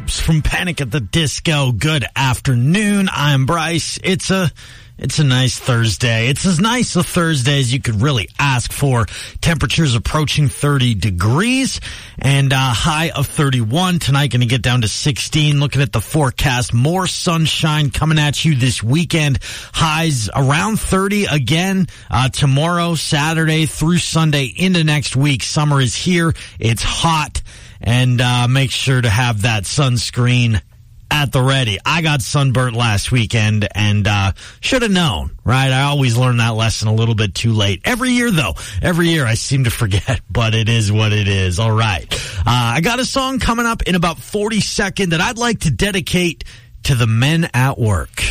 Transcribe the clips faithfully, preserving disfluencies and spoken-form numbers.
Scopes from Panic at the Disco. Good afternoon. I'm Bryce. It's a it's a nice Thursday. It's as nice a Thursday as you could really ask for. Temperatures approaching thirty degrees and a high of thirty-one. Tonight going to get down to sixteen. Looking at the forecast, more sunshine coming at you this weekend. Highs around thirty again uh, tomorrow, Saturday through Sunday into next week. Summer is here. It's hot. And uh make sure to have that sunscreen at the ready. I got sunburnt last weekend and uh should have known, right? I always learn that lesson a little bit too late. Every year, though. Every year I seem to forget, but it is what it is. All right. Uh I got a song coming up in about forty seconds that I'd like to dedicate to the men at work.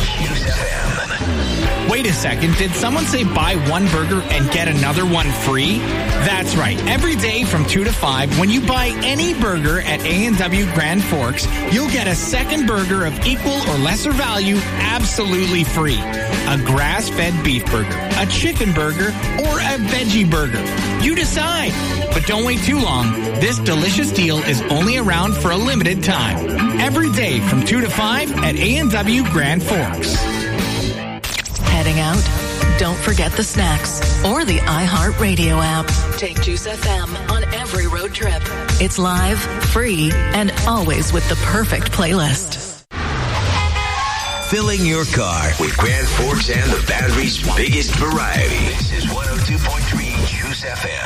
Wait a second, did someone say buy one burger and get another one free? That's right. Every day from two to five, when you buy any burger at A and W Grand Forks, you'll get a second burger of equal or lesser value absolutely free. A grass-fed beef burger, a chicken burger, or a veggie burger. You decide. But don't wait too long. This delicious deal is only around for a limited time. Every day from two to five at A and W Grand Forks. Heading out? Don't forget the snacks or the iHeartRadio app. Take Juice F M on every road trip. It's live, free, and always with the perfect playlist. Filling your car with Grand Forks and the Battery's biggest variety. This is one oh two point three Juice F M.